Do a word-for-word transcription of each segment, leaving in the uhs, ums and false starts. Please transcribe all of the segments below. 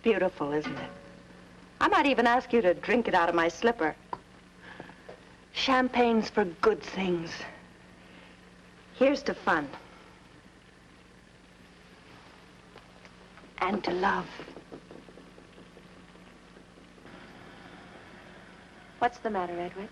beautiful, isn't it? I might even ask you to drink it out of my slipper. Champagne's for good things. Here's to fun. And to love. What's the matter, Edward?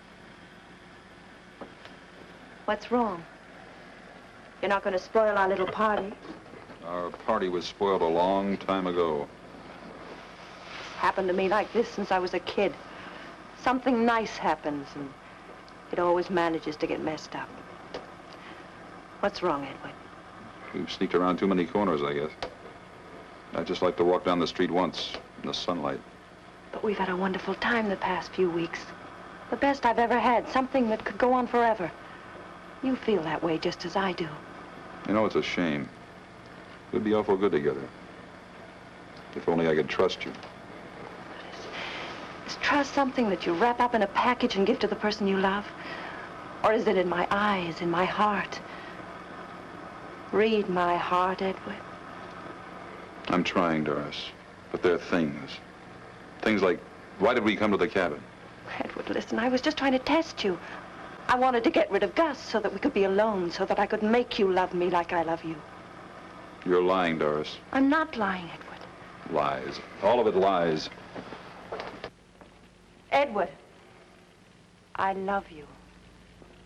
What's wrong? You're not going to spoil our little party? Our party was spoiled a long time ago. It's happened to me like this since I was a kid. Something nice happens, and it always manages to get messed up. What's wrong, Edward? We've sneaked around too many corners, I guess. I'd just like to walk down the street once, in the sunlight. But we've had a wonderful time the past few weeks. The best I've ever had, something that could go on forever. You feel that way just as I do. You know, it's a shame. We'd be awful good together. If only I could trust you. Is, is trust something that you wrap up in a package and give to the person you love? Or is it in my eyes, in my heart? Read my heart, Edward. I'm trying, Doris. But there are things. Things like, why did we come to the cabin? Edward, listen, I was just trying to test you. I wanted to get rid of Gus so that we could be alone, so that I could make you love me like I love you. You're lying, Doris. I'm not lying, Edward. Lies. All of it lies. Edward, I love you.